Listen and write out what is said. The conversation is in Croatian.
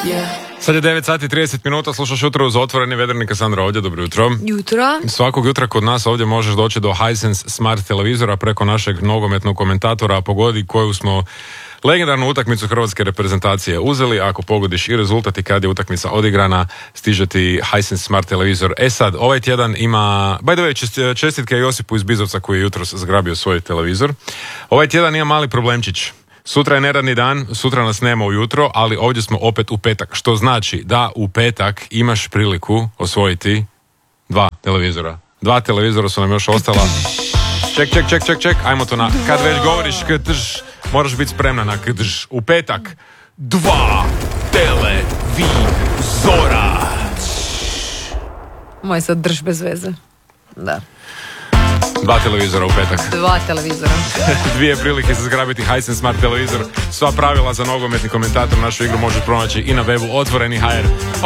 Sad je 9 sati 30 minuta, slušaš Jutro uz otvoreni, Vedrnika Sandra ovdje, dobro jutro. Jutro. Svakog jutra kod nas ovdje možeš doći do Hisense Smart televizora preko našeg nogometnog komentatora, a pogodi koju smo legendarnu utakmicu hrvatske reprezentacije uzeli. Ako pogodiš i rezultat i kad je utakmica odigrana, stiže ti Hisense Smart televizor. Sad, ovaj tjedan ima, by the way, čestitke Josipu iz Bizovca koji je jutros zgrabio svoj televizor. Ovaj tjedan ima mali problemčić. Sutra je neradni dan, sutra nas nema ujutro, ali ovdje smo opet u petak, što znači da u petak imaš priliku osvojiti 2 televizora. 2 televizora su nam još ostala. Ček, ajmo to na, kad već govoriš kdž, moraš biti spremna na kdž. U petak 2 televizora. Moj sad drž bez veze. Da. 2 televizora u petak. 2 televizora. 2 prilike za zgrabiti Hisense Smart televizor. Sva pravila za nogometni komentator našu igru možeš pronaći i na webu otvoreni.hr.